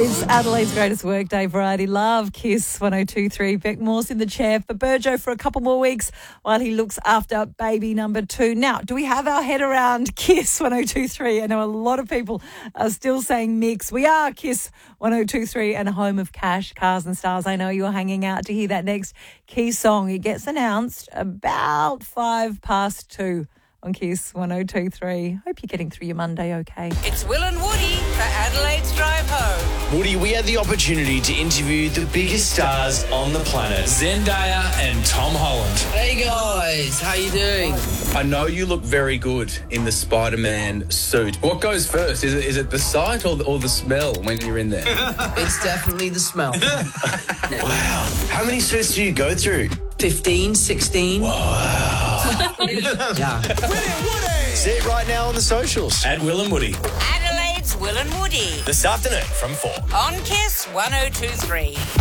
It's Adelaide's greatest workday variety. Love Kiss 102.3. Beck Morse in the chair for Burjo for a couple more weeks while he looks after baby number 2. Now, do we have our head around Kiss 102.3? I know a lot of people are still saying mix. We are Kiss 102.3 and home of cash, cars and stars. I know you're hanging out to hear that next key song. It gets announced about 2:05 on Kiss 102.3. Hope you're getting through your Monday okay. It's Will and Woody for Adelaide's Drive Home. Woody, we had the opportunity to interview the biggest stars on the planet, Zendaya and Tom Holland. Hey guys, how you doing? I know you look very good in the Spider-Man suit. What goes first? Is it the sight or the smell when you're in there? It's definitely the smell. Wow. How many suits do you go through? 15, 16. Wow. Yeah. See it right now on the socials. At Will and Woody. Adelaide's Will and Woody This afternoon from 4. on Kiss 102.3.